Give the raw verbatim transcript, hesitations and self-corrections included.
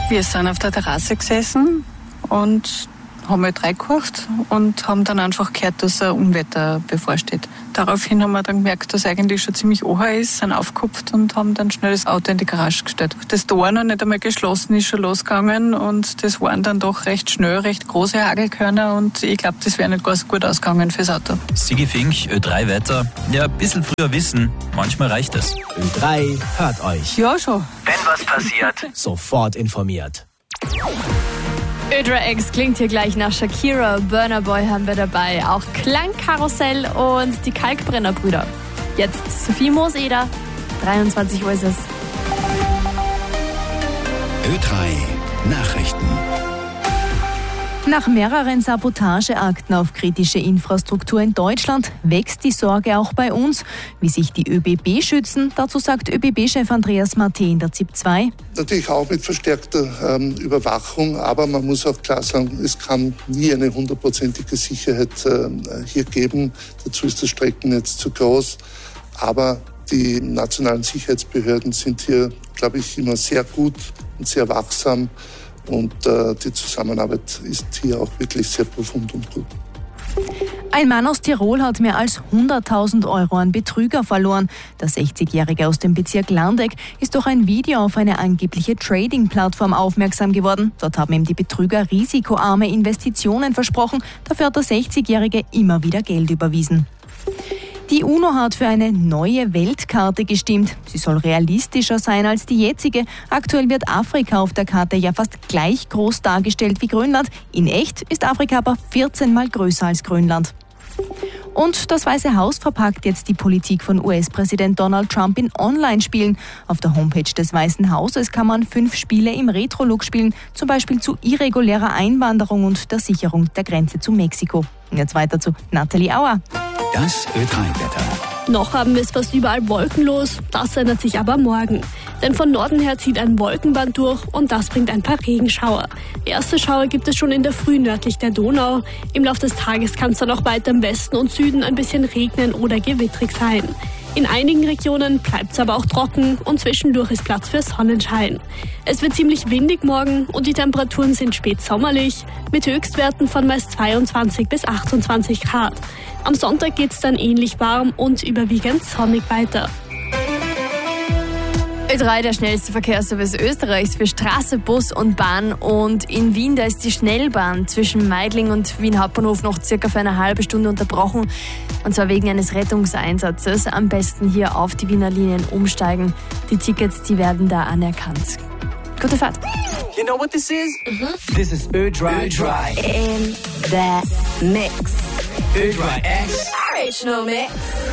Wir sind auf der Terrasse gesessen und haben halt reingekocht und haben dann einfach gehört, dass ein Unwetter bevorsteht. Daraufhin haben wir dann gemerkt, dass eigentlich schon ziemlich oher ist, sind aufgekupft und haben dann schnell das Auto in die Garage gestellt. Das Tor noch nicht einmal geschlossen ist schon losgegangen und das waren dann doch recht schnell, recht große Hagelkörner und ich glaube, das wäre nicht ganz gut ausgegangen fürs Auto. Sigi Fink, Ö drei Wetter. Ja, ein bisschen früher wissen, manchmal reicht es. Ö drei hört euch. Ja, schon. Wenn was passiert, sofort informiert. Ö drei X klingt hier gleich nach Shakira, Burna Boy haben wir dabei, auch Klangkarussell und die Kalkbrennerbrüder. Jetzt Sophie Mooseder, dreiundzwanzig Uhr ist es. Ö drei Nachrichten. Nach mehreren Sabotageakten auf kritische Infrastruktur in Deutschland wächst die Sorge auch bei uns. Wie sich die ÖBB schützen, dazu sagt ÖBB-Chef Andreas Marté in der Z I P zwei. Natürlich auch mit verstärkter ähm, Überwachung, aber man muss auch klar sagen, es kann nie eine hundertprozentige Sicherheit äh, hier geben. Dazu ist das Streckennetz zu groß. Aber die nationalen Sicherheitsbehörden sind hier, glaube ich, immer sehr gut und sehr wachsam. Und äh, die Zusammenarbeit ist hier auch wirklich sehr profund und gut. Ein Mann aus Tirol hat mehr als hunderttausend Euro an Betrüger verloren. Der sechzigjährige aus dem Bezirk Landeck ist durch ein Video auf eine angebliche Trading-Plattform aufmerksam geworden. Dort haben ihm die Betrüger risikoarme Investitionen versprochen. Dafür hat der sechzigjährige immer wieder Geld überwiesen. Die UNO hat für eine neue Weltkarte gestimmt. Sie soll realistischer sein als die jetzige. Aktuell wird Afrika auf der Karte ja fast gleich groß dargestellt wie Grönland. In echt ist Afrika aber vierzehn Mal größer als Grönland. Und das Weiße Haus verpackt jetzt die Politik von U S-Präsident Donald Trump in Online-Spielen. Auf der Homepage des Weißen Hauses kann man fünf Spiele im Retro-Look spielen, zum Beispiel zu irregulärer Einwanderung und der Sicherung der Grenze zu Mexiko. Und jetzt weiter zu Nathalie Auer. Das Ö drei Wetter. Noch haben wir es fast überall wolkenlos, das ändert sich aber morgen. Denn von Norden her zieht ein Wolkenband durch und das bringt ein paar Regenschauer. Erste Schauer gibt es schon in der Früh nördlich der Donau. Im Laufe des Tages kann es dann auch weiter im Westen und Süden ein bisschen regnen oder gewittrig sein. In einigen Regionen bleibt es aber auch trocken und zwischendurch ist Platz für Sonnenschein. Es wird ziemlich windig morgen und die Temperaturen sind spätsommerlich mit Höchstwerten von meist zweiundzwanzig bis achtundzwanzig Grad. Am Sonntag geht es dann ähnlich warm und überwiegend sonnig weiter. Ö drei, der schnellste Verkehrsservice Österreichs für Straße, Bus und Bahn. Und in Wien, da ist die Schnellbahn zwischen Meidling und Wien Hauptbahnhof noch circa für eine halbe Stunde unterbrochen. Und zwar wegen eines Rettungseinsatzes. Am besten hier auf die Wiener Linien umsteigen. Die Tickets, die werden da anerkannt. Gute Fahrt. You know what this is? Mhm. This is Ö drei. Ö drei. In the mix. Ö drei X. Original Mix.